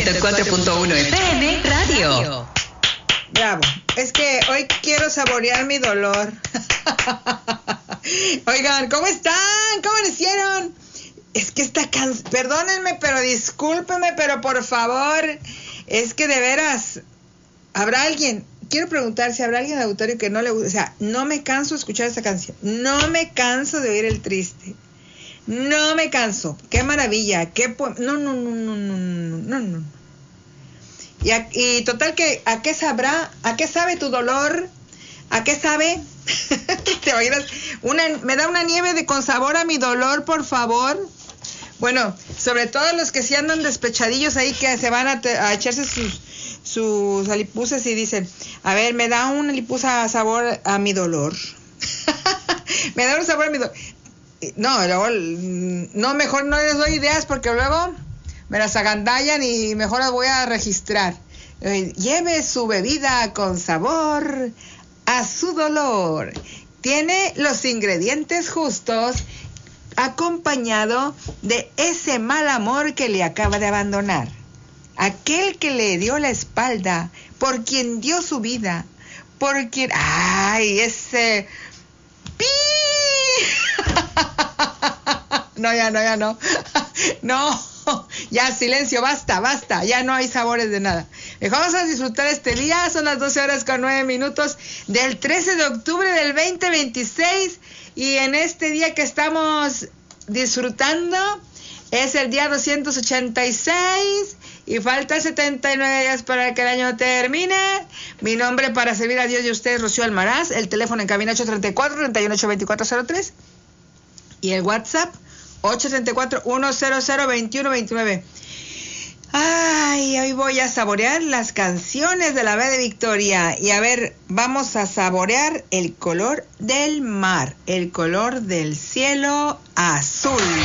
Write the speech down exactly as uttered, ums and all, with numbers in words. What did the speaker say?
ciento cuatro punto uno F M Radio. Bravo. Es que hoy quiero saborear mi dolor. Oigan, ¿cómo están? ¿Cómo le hicieron? Es que esta canción, perdónenme, pero discúlpenme, pero por favor, es que de veras, ¿habrá alguien? Quiero preguntar si habrá alguien de auditorio que no le guste. O sea, no me canso de escuchar esta canción. No me canso de oír el triste. No me canso. Qué maravilla. Qué po- no, no, no, no, no, no, no, no. Y, a, y total que, ¿a qué sabrá? ¿A qué sabe tu dolor? ¿A qué sabe? Te oirás. Una, me da una nieve de con sabor a mi dolor, por favor. Bueno, sobre todo los que sí andan despechadillos ahí, que se van a, te, a echarse sus, sus alipuzas y dicen, a ver, me da una alipusa sabor a mi dolor. Me da un sabor a mi dolor. No, luego, no, mejor no les doy ideas porque luego me las agandallan y mejor las voy a registrar. Eh, lleve su bebida con sabor a su dolor. Tiene los ingredientes justos, acompañado de ese mal amor que le acaba de abandonar. Aquel que le dio la espalda, por quien dio su vida, por quien... ¡Ay, ese... ¡Pi! No, ya no, ya no. No, ya silencio, basta, basta. Ya no hay sabores de nada. Vamos a disfrutar este día. Son las doce horas con nueve minutos del trece de octubre del veinte veintiséis. Y en este día que estamos disfrutando es el día doscientos ochenta y seis. Y falta setenta y nueve días para que el año termine. Mi nombre para servir a Dios y a ustedes, Rocío Almaraz. El teléfono en cabina ocho tres cuatro, tres uno ocho, dos cuatro cero tres. Y el WhatsApp ocho tres cuatro, uno cero cero, dos uno dos nueve. Ay, hoy voy a saborear las canciones de la B de Victoria. Y a ver, vamos a saborear el color del mar, el color del cielo azul.